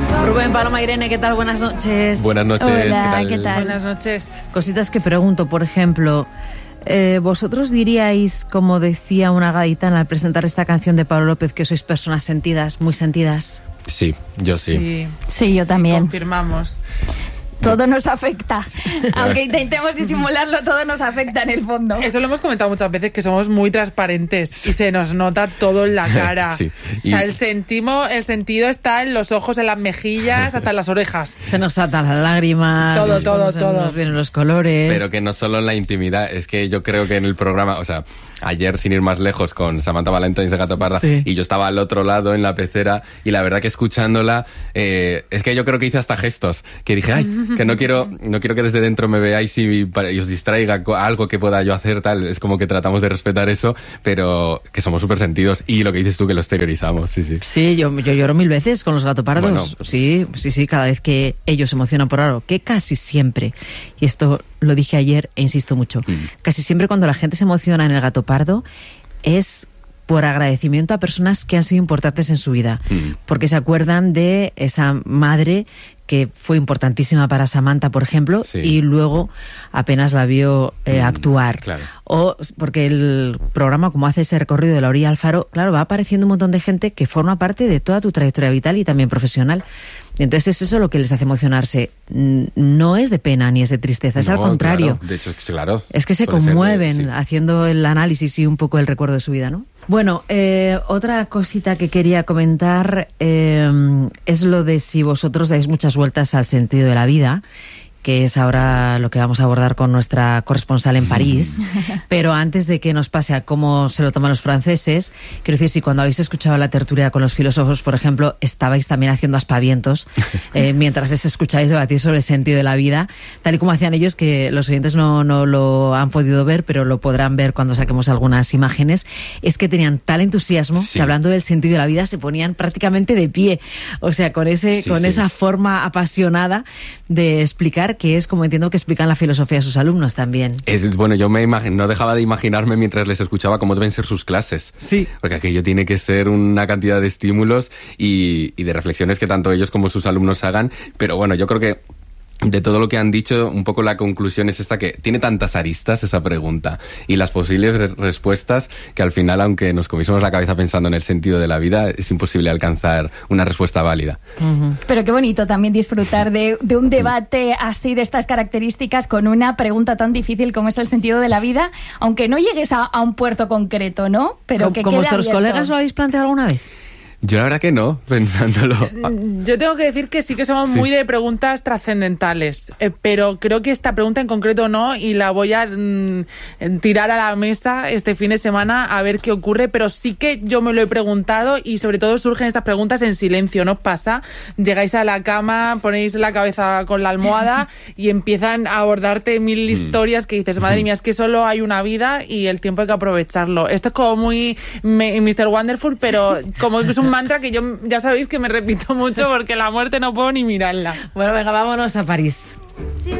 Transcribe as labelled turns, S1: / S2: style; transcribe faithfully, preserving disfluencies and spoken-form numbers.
S1: Rubén, Paloma, Irene, ¿qué tal? Buenas noches.
S2: Buenas noches.
S3: Hola,
S2: ¿qué tal?
S3: ¿qué tal?
S1: Buenas noches. Cositas que pregunto, por ejemplo, eh, ¿vosotros diríais, como decía una gaditana al presentar esta canción de Pablo López, que sois personas sentidas, muy sentidas?
S2: Sí, yo sí.
S3: Sí, sí yo también.
S4: Confirmamos.
S3: Todo nos afecta. Aunque intentemos disimularlo, todo nos afecta en el fondo.
S4: Eso lo hemos comentado muchas veces, que somos muy transparentes y se nos nota todo en la cara.
S2: Sí.
S4: Y... O sea,
S2: Y-
S4: el, sentimo, el sentido está en los ojos, en las mejillas, hasta en las orejas.
S1: Se nos atan las lágrimas,
S4: Todo,
S1: nos-
S4: todo,
S1: se
S4: todo.
S1: nos vienen los colores.
S2: Pero que no solo en la intimidad, es que yo creo que en el programa, o sea, ayer sin ir más lejos con Samantha Valentines de Gato Parra,
S1: Sí.
S2: y yo estaba al otro lado en la pecera, y la verdad que escuchándola, eh, es que yo creo que hice hasta gestos, que dije, ay, que no quiero, no quiero que desde dentro me veáis y, para- y os distraiga co- algo que pueda yo hacer, tal, es como que tratamos de respetar eso, pero que somos súper sentidos, y lo que dices tú, que lo exteriorizamos, sí, sí.
S1: Sí, yo, yo lloro mil veces con los gatopardos.
S2: Bueno.
S1: Sí, sí, sí, cada vez que ellos se emocionan por algo, que casi siempre, y esto lo dije ayer e insisto mucho,
S2: Mm.
S1: casi siempre cuando la gente se emociona en el gatopardo es por agradecimiento a personas que han sido importantes en su vida,
S2: Mm.
S1: porque se acuerdan de esa madre que fue importantísima para Samantha, por ejemplo,
S2: Sí.
S1: y luego apenas la vio eh,
S2: Mm,
S1: actuar.
S2: claro.
S1: O porque el programa, como hace ese recorrido de la orilla al faro, claro, va apareciendo un montón de gente que forma parte de toda tu trayectoria vital y también profesional. Y entonces es eso lo que les hace emocionarse. Mm, No es de pena ni es de tristeza, es
S2: No,
S1: al contrario.
S2: claro, de hecho, claro.
S1: Es que se
S2: Puede ser de-
S1: conmueven
S2: sí.
S1: haciendo el análisis y un poco el recuerdo de su vida, ¿no? Bueno, eh, otra cosita que quería comentar eh, es lo de si vosotros dais muchas vueltas al sentido de la vida, que es ahora lo que vamos a abordar con nuestra corresponsal en París. Pero antes de que nos pase a cómo se lo toman los franceses, quiero decir, si cuando habéis escuchado la tertulia con los filósofos, por ejemplo, estabais también haciendo aspavientos eh, mientras les escucháis debatir sobre el sentido de la vida, tal y como hacían ellos, que los oyentes no, no lo han podido ver, pero lo podrán ver cuando saquemos algunas imágenes, es que tenían tal entusiasmo
S2: Sí.
S1: que hablando del sentido de la vida se ponían prácticamente de pie. O sea, con ese,
S2: Sí,
S1: con
S2: sí.
S1: esa forma apasionada de explicar, que es como entiendo que explican la filosofía a sus alumnos también.
S2: Es, bueno, yo me imag- no dejaba de imaginarme mientras les escuchaba cómo deben ser sus clases.
S1: Sí.
S2: Porque aquello tiene que ser una cantidad de estímulos y, y de reflexiones que tanto ellos como sus alumnos hagan. Pero bueno, yo creo que de todo lo que han dicho, un poco la conclusión es esta, que tiene tantas aristas esa pregunta y las posibles re- respuestas que al final, aunque nos comiésemos la cabeza pensando en el sentido de la vida, es imposible alcanzar una respuesta válida.
S1: Ujú.
S3: Pero qué bonito también disfrutar de, de un debate así de estas características con una pregunta tan difícil como es el sentido de la vida, aunque no llegues a, a un puerto concreto, ¿no? Pero
S1: ¿Con,
S3: que
S1: con
S3: quede
S1: vuestros
S3: abierto.
S1: colegas lo habéis planteado alguna vez?
S2: Yo la verdad que no, pensándolo.
S4: Yo tengo que decir que sí que somos
S2: Sí.
S4: muy de preguntas trascendentales, eh, pero creo que esta pregunta en concreto no, y la voy a mm, tirar a la mesa este fin de semana a ver qué ocurre, pero sí que yo me lo he preguntado y sobre todo surgen estas preguntas en silencio, ¿no os pasa? Llegáis a la cama, ponéis la cabeza con la almohada y empiezan a abordarte mil historias que dices, madre mía, es que solo hay una vida y el tiempo hay que aprovecharlo. Esto es como muy me- mister Wonderful, pero como es un mantra que yo ya sabéis que me repito mucho porque la muerte no puedo ni mirarla.
S1: Bueno, venga, vámonos a París.